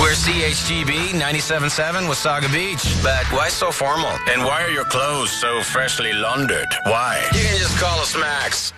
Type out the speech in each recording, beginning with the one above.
We're CHGB 97.7 Wasaga Beach. But why so formal? And why are your clothes so freshly laundered? Why? You can just call us Max.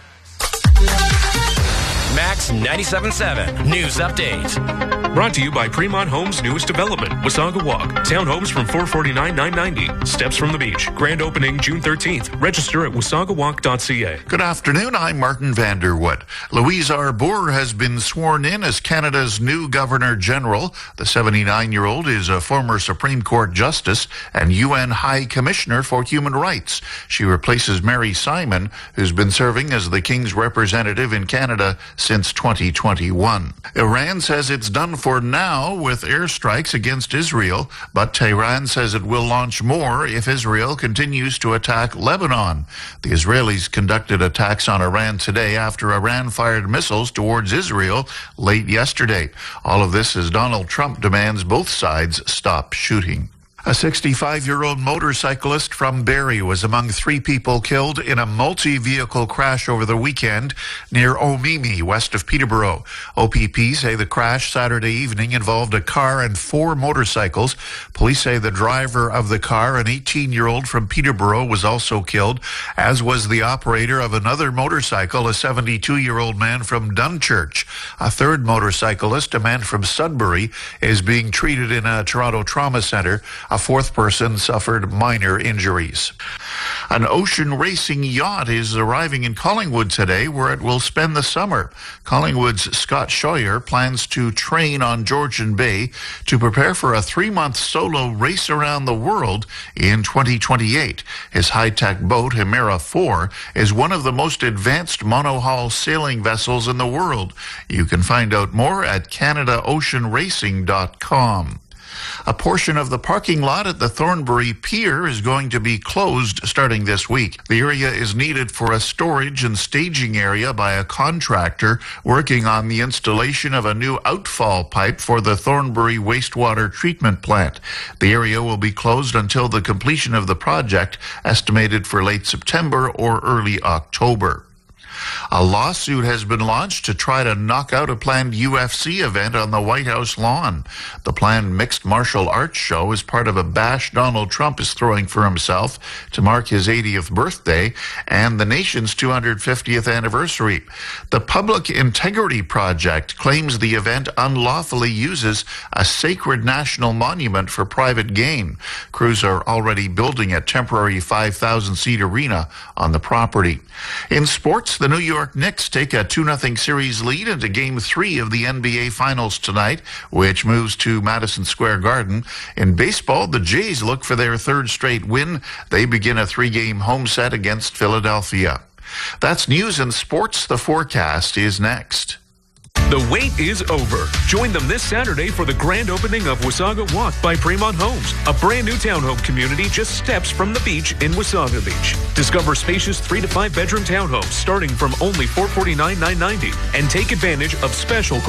Max 97.7 News Update. Brought to you by Fremont Homes' newest development, Wasaga Walk. Townhomes from $449,990. Steps from the beach. Grand opening June 13th. Register at wasagawalk.ca. Good afternoon. I'm Martin Vanderwood. Louise Arbour has been sworn in as Canada's new Governor General. The 79-year-old is a former Supreme Court Justice and UN High Commissioner for Human Rights. She replaces Mary Simon, who's been serving as the King's representative in Canada since 2021. Iran says it's done for now with airstrikes against Israel, but Tehran says it will launch more if Israel continues to attack Lebanon. The Israelis conducted attacks on Iran today after Iran fired missiles towards Israel late yesterday. All of this as Donald Trump demands both sides stop shooting. A 65-year-old motorcyclist from Barrie was among 3 people killed in a multi-vehicle crash over the weekend near Omemee, west of Peterborough. OPP say the crash Saturday evening involved a car and 4 motorcycles. Police say the driver of the car, an 18-year-old from Peterborough, was also killed, as was the operator of another motorcycle, a 72-year-old man from Dunchurch. A third motorcyclist, a man from Sudbury, is being treated in a Toronto trauma centre. A 4th person suffered minor injuries. An ocean racing yacht is arriving in Collingwood today, where it will spend the summer. Collingwood's Scott Scheuer plans to train on Georgian Bay to prepare for a 3-month solo race around the world in 2028. His high-tech boat, Himera 4, is one of the most advanced monohull sailing vessels in the world. You can find out more at CanadaOceanRacing.com. A portion of the parking lot at the Thornbury Pier is going to be closed starting this week. The area is needed for a storage and staging area by a contractor working on the installation of a new outfall pipe for the Thornbury wastewater treatment plant. The area will be closed until the completion of the project, estimated for late September or early October. A lawsuit has been launched to try to knock out a planned UFC event on the White House lawn. The planned mixed martial arts show is part of a bash Donald Trump is throwing for himself to mark his 80th birthday and the nation's 250th anniversary. The Public Integrity Project claims the event unlawfully uses a sacred national monument for private gain. Crews are already building a temporary 5,000-seat arena on the property. In sports, the New York Knicks take a 2-0 series lead into Game 3 of the NBA Finals tonight, which moves to Madison Square Garden. In baseball, the Jays look for their 3rd straight win. They begin a 3-game home set against Philadelphia. That's news and sports. The forecast is next. The wait is over. Join them this Saturday for the grand opening of Wasaga Walk by Fremont Homes, a brand new townhome community just steps from the beach in Wasaga Beach. Discover spacious 3 to 5 bedroom townhomes starting from only $449,990 and take advantage of special